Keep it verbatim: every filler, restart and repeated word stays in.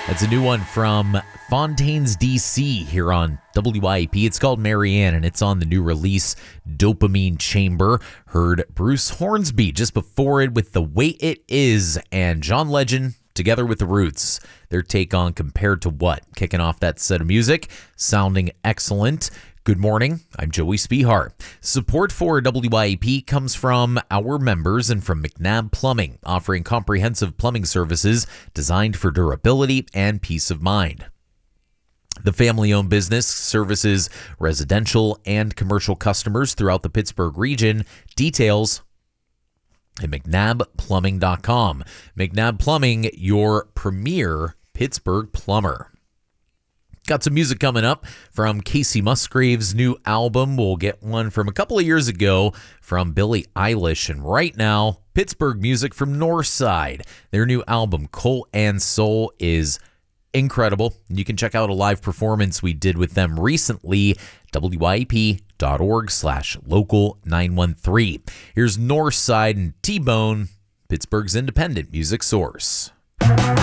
That's a new one from Fontaines, D C here on W I E P. It's called Marianne, and it's on the new release, Dopamine Chamber. Heard Bruce Hornsby just before it with The Way It Is, and John Legend together with The Roots. Their take on Compared to What? Kicking off that set of music, sounding excellent. Good morning, I'm Joey Spihar. Support for W I E P comes from our members and from McNabb Plumbing, offering comprehensive plumbing services designed for durability and peace of mind. The family-owned business services residential and commercial customers throughout the Pittsburgh region. Details at mcnabb plumbing dot com. McNabb Plumbing, your premier Pittsburgh plumber. Got some music coming up from Casey Musgrave's new album. We'll get one from a couple of years ago from Billie Eilish. And right now, Pittsburgh music from Northside. Their new album, Coal and Soul, is incredible. You can check out a live performance we did with them recently, W I E P dot org slash local nine one three. Here's Northside and T-Bone, Pittsburgh's independent music source.